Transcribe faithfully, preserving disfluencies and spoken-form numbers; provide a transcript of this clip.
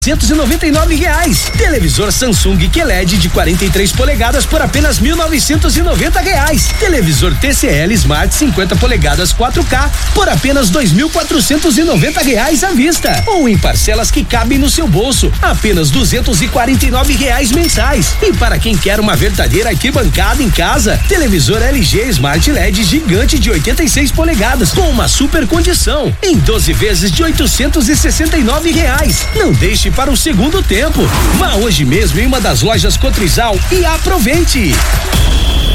duzentos e noventa e nove reais. Televisor Samsung Q L E D de quarenta e três polegadas por apenas mil novecentos e noventa reais. Televisor T C L Smart cinquenta polegadas quatro K por apenas dois mil quatrocentos e noventa reais à vista ou em parcelas que cabem no seu bolso, apenas duzentos e quarenta e nove reais mensais. E para quem quer uma verdadeira arquibancada em casa, televisor L G Smart L E D gigante de oitenta e seis polegadas com uma super condição em doze vezes de oitocentos e sessenta e nove reais. Não deixe para o segundo tempo. Vá hoje mesmo em uma das lojas Cotrizal e aproveite.